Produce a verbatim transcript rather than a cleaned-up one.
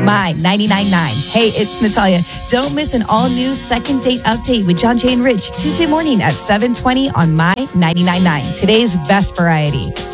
My ninety-nine point nine. Hey, it's Natalia. Don't miss an all-new second date update with John Jay and Rich Tuesday morning at seven twenty on My ninety-nine point nine. Today's best variety.